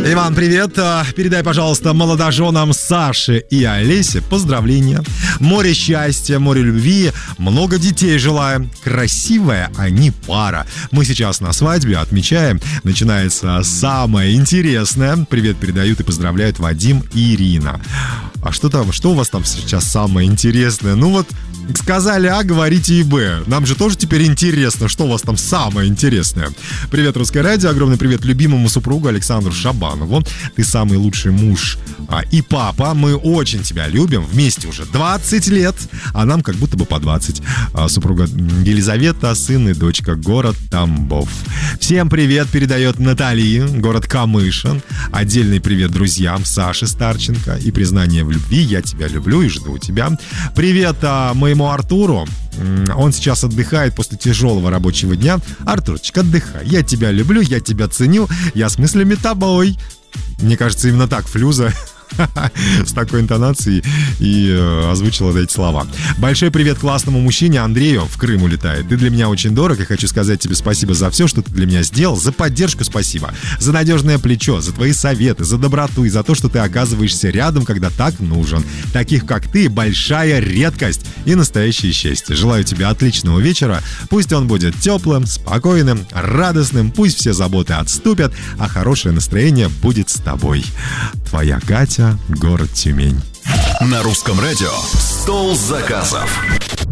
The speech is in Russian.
Иван, привет. Передай, пожалуйста, молодоженам Саше и Олесе поздравления. Море счастья, море любви, много детей желаем. Красивая они пара. Мы сейчас на свадьбе отмечаем. Начинается самое интересное. Привет передают и поздравляют Вадим и Ирина. А что там, что у вас там сейчас самое интересное? Ну вот, сказали А, говорите и Б. Нам же тоже теперь интересно, что у вас там самое интересное. Привет, Русское радио. Огромный привет любимому супругу Александру Шабанову. Ты самый лучший муж и папа. Мы очень тебя любим. Вместе уже 20 лет, а нам как будто бы по 20. Супруга Елизавета, сын и дочка, город Тамбов. Всем привет передает Наталья, город Камышин. Отдельный привет друзьям Саше Старченко. И признание в любви. Я тебя люблю и жду тебя. Привет моему Артуру. Он сейчас отдыхает после тяжелого рабочего дня. Артурчик, отдыхай. Я тебя люблю, я тебя ценю. Я с мыслями тобой. Мне кажется, именно так Флюза с такой интонацией и озвучила эти слова. Большой привет классному мужчине Андрею, в Крым улетает. Ты для меня очень дорог, и хочу сказать тебе спасибо за все, что ты для меня сделал. За поддержку спасибо, за надежное плечо, за твои советы, за доброту и за то, что ты оказываешься рядом, когда так нужен. Таких, как ты, большая редкость и настоящее счастье. Желаю тебе отличного вечера. Пусть он будет теплым, спокойным, радостным. Пусть все заботы отступят, а хорошее настроение будет с тобой. Твоя Катя, город Тюмень. На Русском радио «Стол заказов».